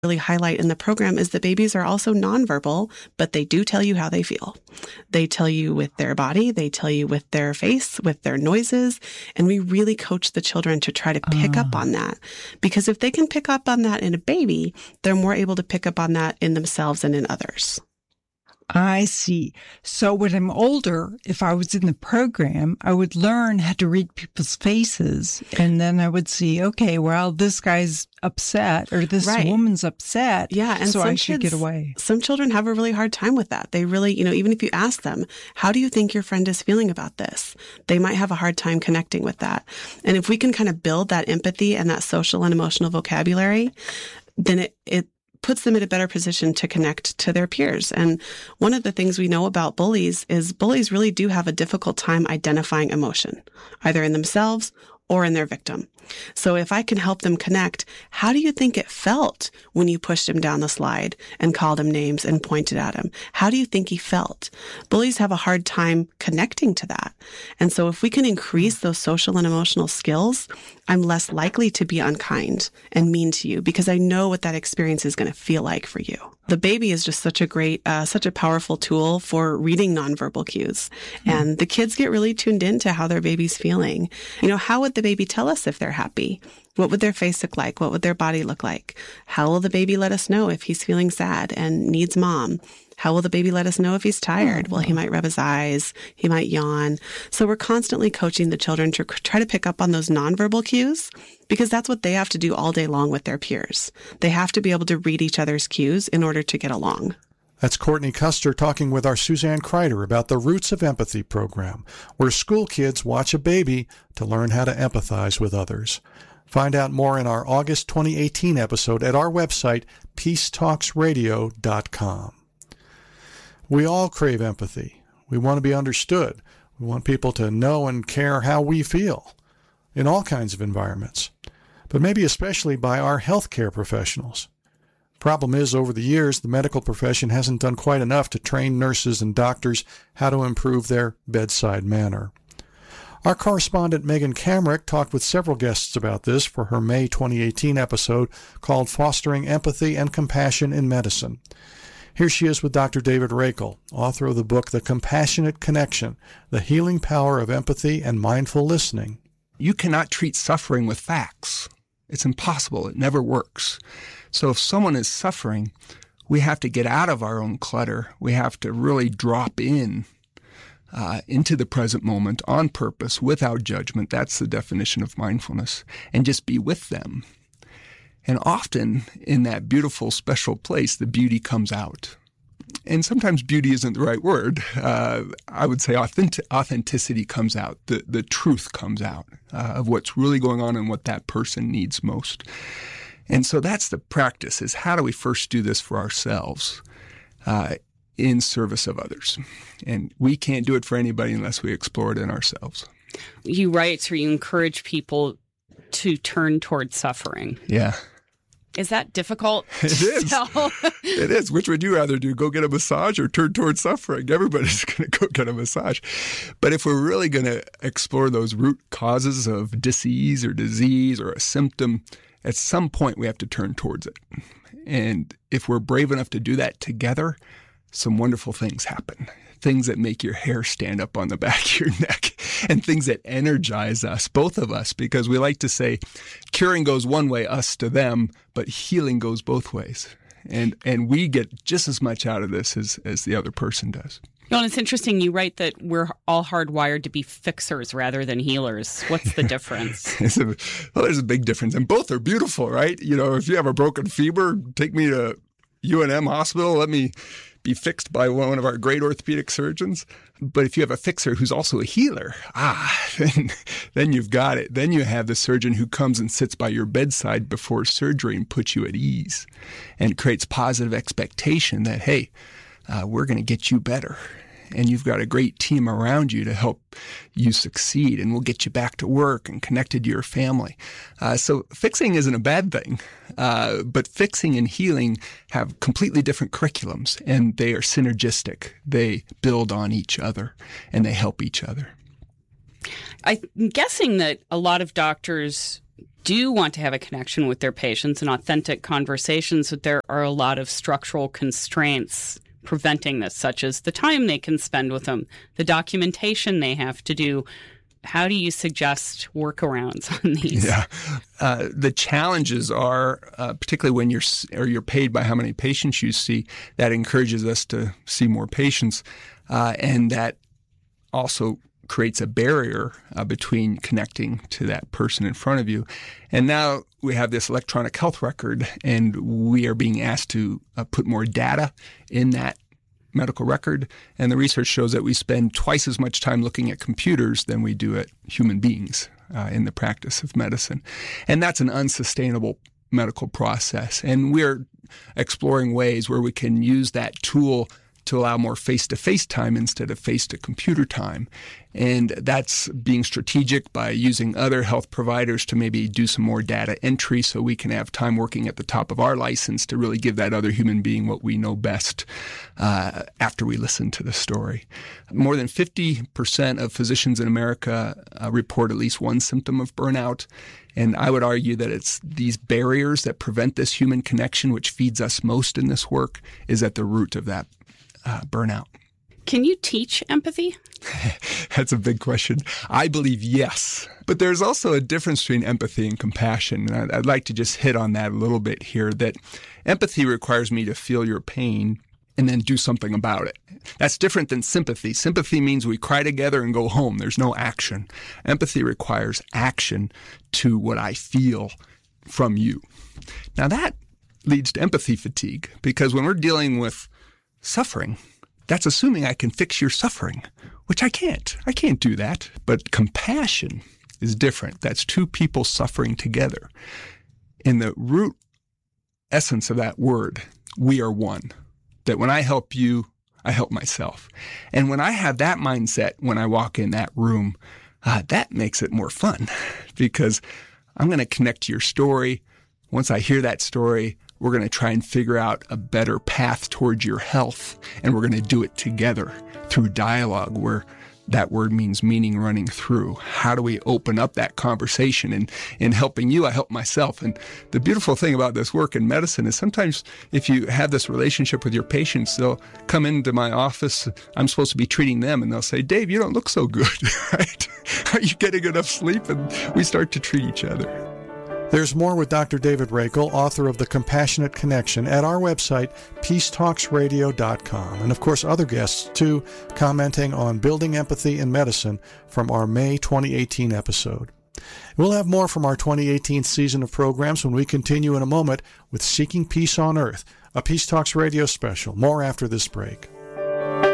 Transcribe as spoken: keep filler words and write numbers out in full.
really highlight in the program is that babies are also nonverbal, but they do tell you how they feel. They tell you with their body, they tell you with their face, with their noises, and we really coach the children to try to pick Oh. up on that. Because if they can pick up on that in a baby, they're more able to pick up on that in themselves and in others. I see. So when I'm older, if I was in the program, I would learn how to read people's faces. And then I would see, okay, well, this guy's upset or this Right. woman's upset. Yeah, and so some I should kids, get away. Some children have a really hard time with that. They really, you know, even if you ask them, how do you think your friend is feeling about this? They might have a hard time connecting with that. And if we can kind of build that empathy and that social and emotional vocabulary, then it, it puts them in a better position to connect to their peers. And one of the things we know about bullies is bullies really do have a difficult time identifying emotion, either in themselves or in their victim. So if I can help them connect, how do you think it felt when you pushed him down the slide and called him names and pointed at him? How do you think he felt? Bullies have a hard time connecting to that. And so if we can increase those social and emotional skills, I'm less likely to be unkind and mean to you because I know what that experience is going to feel like for you. The baby is just such a great, uh, such a powerful tool for reading nonverbal cues. Mm-hmm. And the kids get really tuned into how their baby's feeling. You know, how would the baby tell us if they're happy? What would their face look like? What would their body look like? How will the baby let us know if he's feeling sad and needs mom? How will the baby let us know if he's tired? Well, he might rub his eyes. He might yawn. So we're constantly coaching the children to try to pick up on those nonverbal cues because that's what they have to do all day long with their peers. They have to be able to read each other's cues in order to get along. That's Courtney Custer talking with our Suzanne Kreider about the Roots of Empathy program, where school kids watch a baby to learn how to empathize with others. Find out more in our August twenty eighteen episode at our website, peace talks radio dot com. We all crave empathy. We want to be understood. We want people to know and care how we feel in all kinds of environments, but maybe especially by our healthcare professionals. Problem is, over the years, the medical profession hasn't done quite enough to train nurses and doctors how to improve their bedside manner. Our correspondent Megan Kamrick talked with several guests about this for her May twenty eighteen episode called Fostering Empathy and Compassion in Medicine. Here she is with Doctor David Rakel, author of the book The Compassionate Connection, The Healing Power of Empathy and Mindful Listening. You cannot treat suffering with facts. It's impossible. It never works. So if someone is suffering, we have to get out of our own clutter. We have to really drop in uh, into the present moment on purpose, without judgment. That's the definition of mindfulness. And just be with them. And often in that beautiful, special place, the beauty comes out. And sometimes beauty isn't the right word. Uh, I would say authentic, authenticity comes out. The, the truth comes out uh, of what's really going on and what that person needs most. And so that's the practice, is how do we first do this for ourselves uh, in service of others? And we can't do it for anybody unless we explore it in ourselves. You write or you encourage people to turn towards suffering. Yeah. Is that difficult? It is. It is. Which would you rather do? Go get a massage or turn towards suffering? Everybody's going to go get a massage. But if we're really going to explore those root causes of disease or disease or a symptom, at some point we have to turn towards it. And if we're brave enough to do that together, some wonderful things happen. Things that make your hair stand up on the back of your neck and things that energize us, both of us, because we like to say curing goes one way, us to them, but healing goes both ways. And and we get just as much out of this as, as the other person does. Well, and it's interesting. You write that we're all hardwired to be fixers rather than healers. What's the difference? a, well, there's a big difference. And both are beautiful, right? You know, if you have a broken femur, take me to U N M hospital. Let me be fixed by one of our great orthopedic surgeons. But if you have a fixer who's also a healer, ah, then, then you've got it. Then you have the surgeon who comes and sits by your bedside before surgery and puts you at ease and creates positive expectation that, hey, uh, we're going to get you better. And you've got a great team around you to help you succeed, and we'll get you back to work and connected to your family. Uh, so fixing isn't a bad thing, uh, but fixing and healing have completely different curriculums, and they are synergistic. They build on each other, and they help each other. I'm guessing that a lot of doctors do want to have a connection with their patients and authentic conversations, but there are a lot of structural constraints preventing this, such as the time they can spend with them, the documentation they have to do. How do you suggest workarounds on these? Yeah, uh, the challenges are, uh, particularly when you're or you're paid by how many patients you see, that encourages us to see more patients, uh, and that also creates a barrier uh, between connecting to that person in front of you. And now we have this electronic health record, and we are being asked to uh, put more data in that medical record. And the research shows that we spend twice as much time looking at computers than we do at human beings uh, in the practice of medicine. And that's an unsustainable medical process. And we're exploring ways where we can use that tool to allow more face-to-face time instead of face-to-computer time. And that's being strategic by using other health providers to maybe do some more data entry so we can have time working at the top of our license to really give that other human being what we know best uh, after we listen to the story. More than fifty percent of physicians in America uh, report at least one symptom of burnout. And I would argue that it's these barriers that prevent this human connection, which feeds us most in this work, is at the root of that Uh, burnout. Can you teach empathy? That's a big question. I believe yes. But there's also a difference between empathy and compassion. And I'd, I'd like to just hit on that a little bit here, that empathy requires me to feel your pain and then do something about it. That's different than sympathy. Sympathy means we cry together and go home. There's no action. Empathy requires action to what I feel from you. Now that leads to empathy fatigue, because when we're dealing with suffering, that's assuming I can fix your suffering, which I can't. I can't do that. But compassion is different. That's two people suffering together. In the root essence of that word, we are one. That when I help you, I help myself. And when I have that mindset when I walk in that room, uh, that makes it more fun, because I'm going to connect to your story. Once I hear that story, we're going to try and figure out a better path towards your health, and we're going to do it together through dialogue, where that word means meaning running through. How do we open up that conversation? And in helping you, I help myself. And the beautiful thing about this work in medicine is sometimes if you have this relationship with your patients, they'll come into my office. I'm supposed to be treating them, and they'll say, "Dave, you don't look so good, right? Are you getting enough sleep?" And we start to treat each other. There's more with Doctor David Rakel, author of The Compassionate Connection, at our website, peace talks radio dot com. And of course, other guests, too, commenting on building empathy in medicine from our May twenty eighteen episode. We'll have more from our twenty eighteen season of programs when we continue in a moment with Seeking Peace on Earth, a Peace Talks radio special. More after this break.